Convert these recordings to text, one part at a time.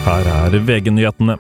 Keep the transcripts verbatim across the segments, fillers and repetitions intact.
Her er V G-nyhetene.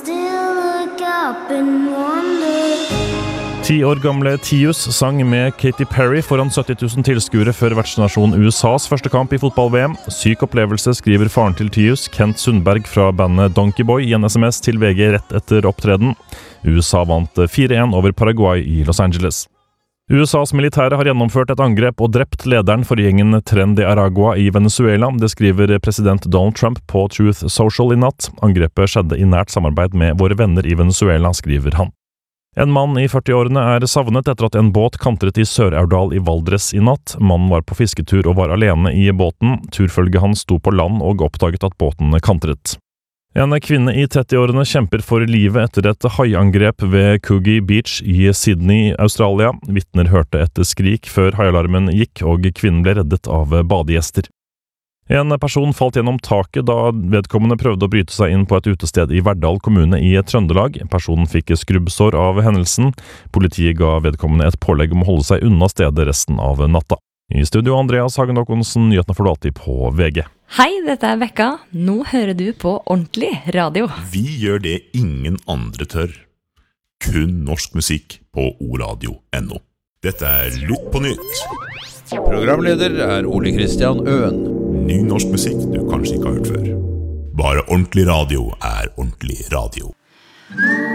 Ti år gamle Tius sang med Katy Perry foran sytti tusen tilskuere før vertsnasjon U S A's første kamp i fotball-V M. Syk opplevelse, skriver faren til Tius, Kent Sundberg fra bandet Donkey Boy, i en S M S til V G rett etter opptreden. U S A vant fire en over Paraguay i Los Angeles. U S A's militære har gjennomført et angrep og drept lederen for gjengen Tren de Aragua i Venezuela. Det skriver president Donald Trump på Truth Social i natt. Angrepet skjedde i nært samarbeid med våre venner i Venezuela, skriver han. En mann i førti-årene er savnet etter at en båt kantret i Sør-Aurdal i Valdres i natt. Mannen var på fisketur og var alene i båten. Turfølget hans sto på land og oppdaget at båten kantret. En kvinne i tretti-årene kjemper for livet etter et haiangrep ved Coogee Beach i Sydney, Australia. Vitner hørte et skrik før haialarmen gikk, og kvinnen ble reddet av badegjester. En person falt gjennom taket da vedkommende prøvde å bryte seg inn på et utested i Verdal kommune i Trøndelag. Personen fikk skrubbsår av hendelsen. Politiet ga vedkommende et pålegg om å holde seg unna stedet resten av natta. I studio Andreas Hagen Håkonsen, nyhetene får du alltid på V G. Hei, dette er Bekka. Nå hører du på ordentlig radio. Vi gjør det ingen andre tør. Kun norsk musikk på oradio punktum no. Dette er Lytt på nytt. Programleder er Ole Kristian Øen. Ny norsk musikk du kanskje ikke har hørt før. Bare ordentlig radio er ordentlig radio.